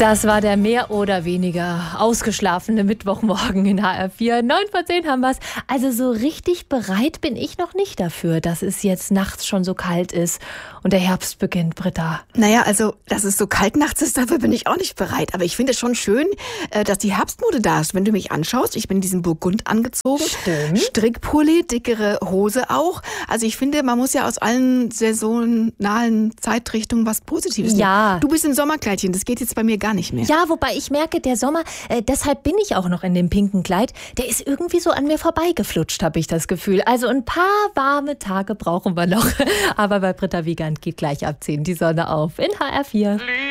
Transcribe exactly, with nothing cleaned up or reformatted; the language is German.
Das war der mehr oder weniger ausgeschlafene Mittwochmorgen in H R vier. neun vor zehn haben wir es. Also so richtig bereit bin ich noch nicht dafür, dass es jetzt nachts schon so kalt ist und der Herbst beginnt, Britta. Naja, also, dass es so kalt nachts ist, dafür bin ich auch nicht bereit. Aber ich finde es schon schön, dass die Herbstmode da ist. Wenn du mich anschaust, ich bin in diesem Burgund angezogen. Stimmt. Strickpulli, dickere Hose auch. Also ich finde, man muss ja aus allen saisonalen Zeitrichtungen was Positives Ja. nehmen. Du bist im Sommerkleidchen, das geht jetzt bei mir gar nicht mehr. Ja, wobei ich merke, der Sommer, äh, deshalb bin ich auch noch in dem pinken Kleid, der ist irgendwie so an mir vorbeigeflutscht, habe ich das Gefühl. Also ein paar warme Tage brauchen wir noch. Aber bei Britta Wiegand geht gleich ab zehn die Sonne auf in H R vier.